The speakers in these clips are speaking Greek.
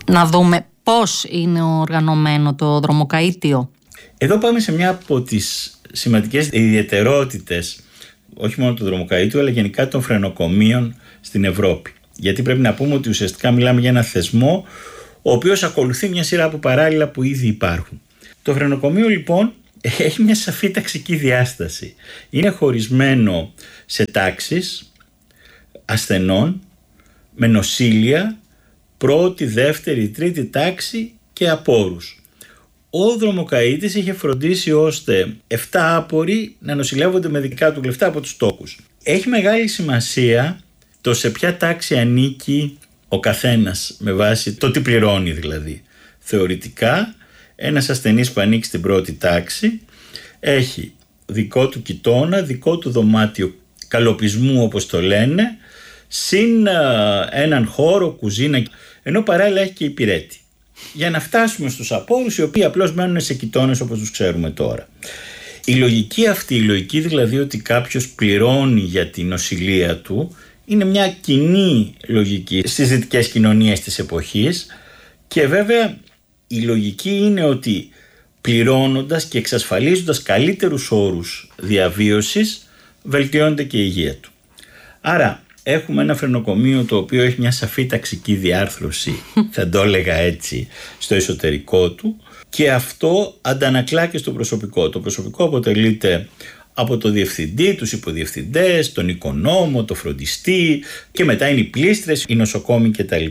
Να δούμε πώς είναι οργανωμένο το δρομοκαΐτιο. Εδώ πάμε σε μια από τις σημαντικές ιδιαιτερότητες όχι μόνο του δρομοκαΐτιου αλλά γενικά των φρενοκομείων στην Ευρώπη. Γιατί πρέπει να πούμε ότι ουσιαστικά μιλάμε για ένα θεσμό ο οποίος ακολουθεί μια σειρά από παράλληλα που ήδη υπάρχουν. Το φρενοκομείο λοιπόν έχει μια σαφή ταξική διάσταση. Είναι χωρισμένο σε τάξεις ασθενών με νοσήλια, πρώτη, δεύτερη, τρίτη τάξη και απόρους. Ο δρομοκαΐτης είχε φροντίσει ώστε 7 άποροι να νοσηλεύονται με δικά του λεφτά από τους τόκους. Έχει μεγάλη σημασία το σε ποια τάξη ανήκει ο καθένας με βάση το τι πληρώνει δηλαδή. Θεωρητικά ένας ασθενής που ανήκει στην πρώτη τάξη έχει δικό του κοιτώνα, δικό του δωμάτιο καλοπισμού όπως το λένε, συν έναν χώρο, κουζίνα, ενώ παράλληλα έχει και υπηρέτη. Για να φτάσουμε στους απόρους οι οποίοι απλώς μένουν σε κοιτώνες όπως τους ξέρουμε τώρα. Η λογική αυτή, η λογική δηλαδή ότι κάποιος πληρώνει για την νοσηλεία του, είναι μια κοινή λογική στις δυτικές κοινωνίες της εποχής και βέβαια η λογική είναι ότι πληρώνοντας και εξασφαλίζοντας καλύτερους όρους διαβίωσης βελτιώνεται και η υγεία του. Άρα έχουμε ένα φρενοκομείο το οποίο έχει μια σαφή ταξική διάρθρωση, θα το έλεγα έτσι, στο εσωτερικό του και αυτό αντανακλά και στο προσωπικό. Το προσωπικό αποτελείται από το διευθυντή, τους υποδιευθυντές, τον οικονόμο, το φροντιστή και μετά είναι οι πλήστρες, οι νοσοκόμοι κτλ.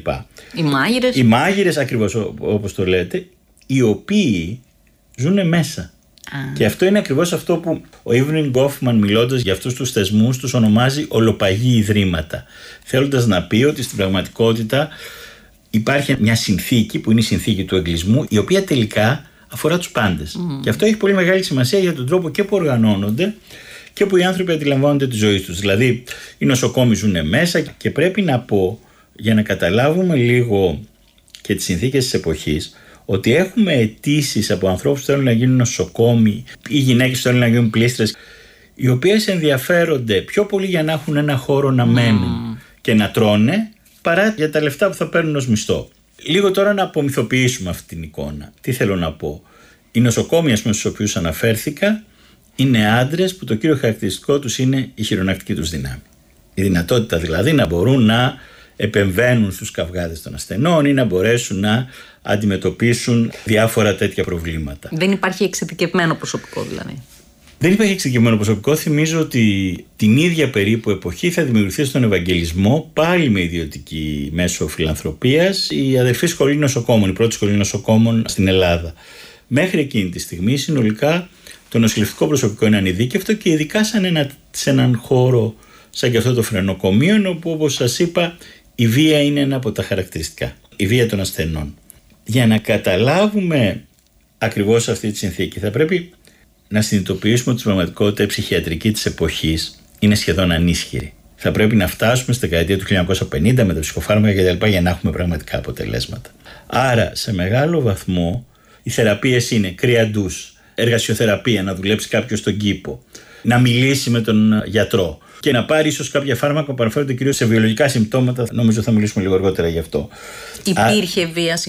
Οι μάγειρες ακριβώς όπως το λέτε, οι οποίοι ζουν μέσα. Και αυτό είναι ακριβώς αυτό που ο Irving Goffman μιλώντας για αυτούς τους θεσμούς τους ονομάζει ολοπαγή ιδρύματα, θέλοντας να πει ότι στην πραγματικότητα υπάρχει μια συνθήκη που είναι η συνθήκη του εγκλισμού η οποία τελικά αφορά τους πάντες. Και αυτό έχει πολύ μεγάλη σημασία για τον τρόπο και που οργανώνονται και που οι άνθρωποι αντιλαμβάνονται τη ζωή τους. Δηλαδή οι νοσοκόμοι ζουν μέσα και πρέπει να πω για να καταλάβουμε λίγο και τις συνθήκες της εποχής ότι έχουμε αιτήσεις από ανθρώπους που θέλουν να γίνουν νοσοκόμοι ή γυναίκες που θέλουν να γίνουν πλήστρες, οι οποίες ενδιαφέρονται πιο πολύ για να έχουν ένα χώρο να μένουν και να τρώνε παρά για τα λεφτά που θα παίρνουν ως μισθό. Λίγο τώρα να απομυθοποιήσουμε αυτή την εικόνα. Τι θέλω να πω. Οι νοσοκόμοι στους οποίους αναφέρθηκα είναι άντρες που το κύριο χαρακτηριστικό τους είναι η χειρονακτική τους δύναμη. Η δυνατότητα δηλαδή να μπορούν να επεμβαίνουν στους καυγάδες των ασθενών ή να μπορέσουν να αντιμετωπίσουν διάφορα τέτοια προβλήματα. Δεν υπάρχει εξειδικευμένο προσωπικό δηλαδή. Δεν υπάρχει εξειδικευμένο προσωπικό. Θυμίζω ότι την ίδια περίπου εποχή θα δημιουργηθεί στον Ευαγγελισμό, πάλι με ιδιωτική μέσω φιλανθρωπίας, η αδερφή σχολή νοσοκόμων, η πρώτη σχολή νοσοκόμων στην Ελλάδα. Μέχρι εκείνη τη στιγμή συνολικά το νοσηλευτικό προσωπικό είναι ανειδίκευτο και ειδικά σε έναν χώρο σαν και αυτό το φρενοκομείο, όπου όπως σας είπα η βία είναι ένα από τα χαρακτηριστικά, η βία των ασθενών. Για να καταλάβουμε ακριβώς αυτή τη συνθήκη θα πρέπει να συνειδητοποιήσουμε ότι στην πραγματικότητα η ψυχιατρική της εποχής είναι σχεδόν ανίσχυρη. Θα πρέπει να φτάσουμε στη δεκαετία του 1950 με τα ψυχοφάρμακα κτλ. Για να έχουμε πραγματικά αποτελέσματα. Άρα σε μεγάλο βαθμό οι θεραπείες είναι κρυαντούς, εργασιοθεραπεία, να δουλέψει κάποιος στον κήπο, να μιλήσει με τον γιατρό και να πάρει ίσως κάποια φάρμακα που αναφέρονται κυρίως σε βιολογικά συμπτώματα. Νομίζω θα μιλήσουμε λίγο αργότερα γι' αυτό. Υπήρχε βία,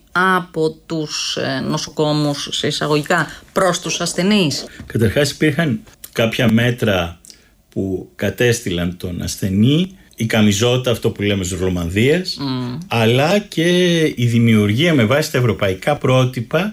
από τους νοσοκόμους σε εισαγωγικά προς τους ασθενείς? Καταρχάς υπήρχαν κάποια μέτρα που κατέστηλαν τον ασθενή, η καμιζότα, αυτό που λέμε ζουρλομανδίας, αλλά και η δημιουργία με βάση τα ευρωπαϊκά πρότυπα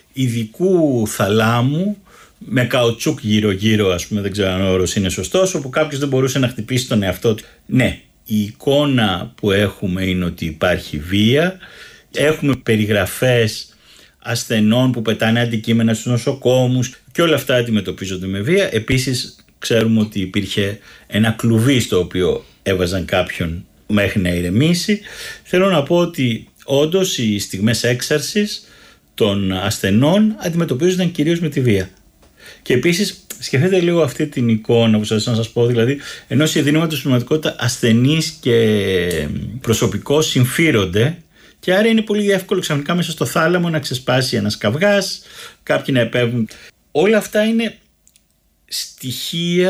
ειδικού θαλάμου με καουτσούκ γύρω-γύρω, ας πούμε, δεν ξέρω αν ο όρος είναι σωστός, όπου κάποιος δεν μπορούσε να χτυπήσει τον εαυτό του. Ναι, η εικόνα που έχουμε είναι ότι υπάρχει βία. Έχουμε περιγραφές ασθενών που πετάνε αντικείμενα στους νοσοκόμους και όλα αυτά αντιμετωπίζονται με βία. Επίσης ξέρουμε ότι υπήρχε ένα κλουβί στο οποίο έβαζαν κάποιον μέχρι να ηρεμήσει. Θέλω να πω ότι όντως οι στιγμές έξαρσης των ασθενών αντιμετωπίζονταν κυρίως με τη βία. Και επίσης σκεφτείτε λίγο αυτή την εικόνα που σας να σας πω, δηλαδή ενός ιδρύματος στην πραγματικότητα ασθενείς και προσωπικό συμφύρονται και άρα είναι πολύ εύκολο ξαφνικά μέσα στο θάλαμο να ξεσπάσει ένας καυγάς, κάποιοι να επέβουν. Όλα αυτά είναι στοιχεία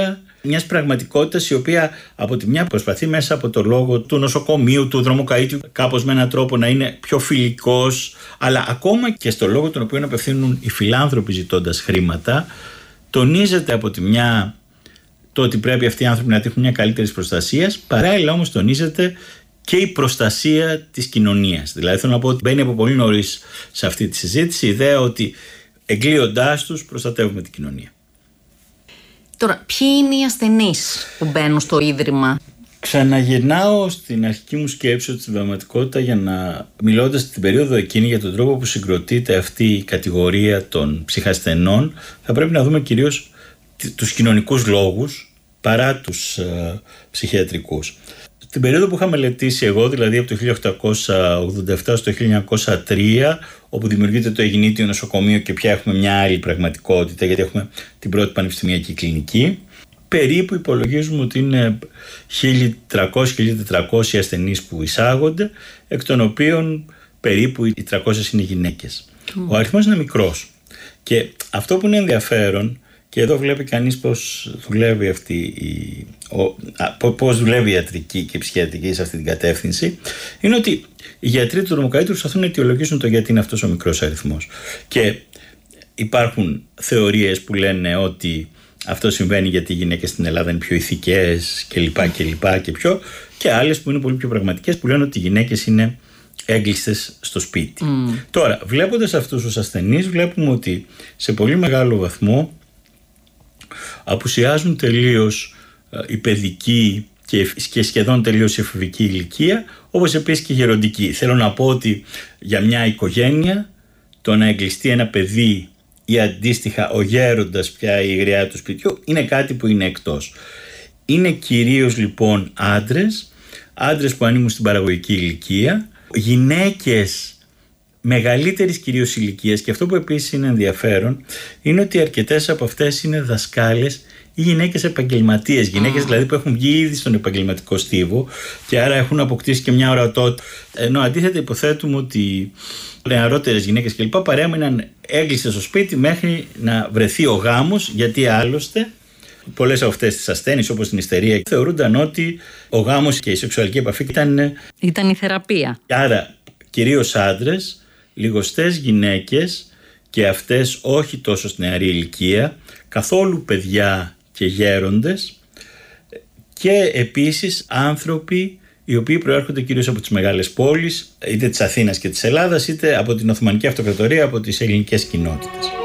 μιας πραγματικότητας η οποία από τη μια προσπαθεί μέσα από το λόγο του νοσοκομείου, του δρομοκαΐτιου, κάπως με έναν τρόπο να είναι πιο φιλικός, αλλά ακόμα και στο λόγο τον οποίο απευθύνουν οι φιλάνθρωποι ζητώντας χρήματα, τονίζεται από τη μια το ότι πρέπει αυτοί οι άνθρωποι να τύχουν μια καλύτερη προστασία, παράλληλα όμως τονίζεται και η προστασία της κοινωνίας. Δηλαδή θέλω να πω ότι μπαίνει από πολύ νωρίς σε αυτή τη συζήτηση η ιδέα ότι εγκλείοντάς τους προστατεύουμε την κοινωνία. Τώρα, ποιοι είναι οι ασθενείς που μπαίνουν στο Ίδρυμα? Ξαναγυρνάω στην αρχική μου σκέψη ότι στην πραγματικότητα, για να μιλώντας την περίοδο εκείνη για τον τρόπο που συγκροτείται αυτή η κατηγορία των ψυχασθενών, θα πρέπει να δούμε κυρίως τους κοινωνικούς λόγους παρά τους ψυχιατρικούς. Την περίοδο που είχα μελετήσει εγώ, δηλαδή από το 1887 στο 1903, όπου δημιουργείται το Αιγινήτιο νοσοκομείο και πια έχουμε μια άλλη πραγματικότητα, γιατί έχουμε την πρώτη πανεπιστημιακή κλινική, περίπου υπολογίζουμε ότι είναι 1.300-1.400 ασθενείς που εισάγονται, εκ των οποίων περίπου οι 300 είναι γυναίκες. Ο αριθμός είναι μικρός. Και αυτό που είναι ενδιαφέρον, και εδώ βλέπει κανείς πώς δουλεύει πώς δουλεύει η ιατρική και η ψυχιατρική σε αυτή την κατεύθυνση, είναι ότι οι γιατροί του δρομοκαΐτιου προσπαθούν να αιτιολογήσουν το γιατί είναι αυτός ο μικρός αριθμός. Και υπάρχουν θεωρίες που λένε ότι αυτό συμβαίνει γιατί οι γυναίκες στην Ελλάδα είναι πιο ηθικές και άλλες που είναι πολύ πιο πραγματικές, που λένε ότι οι γυναίκες είναι έγκλειστες στο σπίτι. Τώρα, βλέποντας αυτούς τους ασθενείς, βλέπουμε ότι σε πολύ μεγάλο βαθμό απουσιάζουν τελείως η παιδική και σχεδόν τελείως η εφηβική ηλικία, όπως επίσης και η γεροντική. Θέλω να πω ότι για μια οικογένεια το να εγκλειστεί ένα παιδί ή αντίστοιχα ο γέροντας πια η γριά του σπιτιού είναι κάτι που είναι εκτός. Είναι κυρίως λοιπόν άντρες που ανήκουν στην παραγωγική ηλικία, γυναίκες μεγαλύτερης κυρίως ηλικίας, και αυτό που επίσης είναι ενδιαφέρον είναι ότι αρκετές από αυτές είναι δασκάλες ή γυναίκες επαγγελματίες, γυναίκες δηλαδή που έχουν βγει ήδη στον επαγγελματικό στίβο και άρα έχουν αποκτήσει και μια ορατότητα. Ενώ αντίθετα υποθέτουμε ότι νεαρότερες γυναίκες κλπ. Παρέμειναν έγκλειστες στο σπίτι μέχρι να βρεθεί ο γάμος, γιατί άλλωστε πολλές από αυτές τις ασθένειες, όπως την ιστερία, θεωρούνταν ότι ο γάμος και η σεξουαλική επαφή ήταν η θεραπεία. Άρα κυρίως άντρες, λιγοστές γυναίκες, και αυτές όχι τόσο στην νεαρή ηλικία, καθόλου παιδιά και γέροντες, και επίσης άνθρωποι οι οποίοι προέρχονται κυρίως από τις μεγάλες πόλεις, είτε της Αθήνας και της Ελλάδας, είτε από την Οθωμανική Αυτοκρατορία, από τις ελληνικές κοινότητες.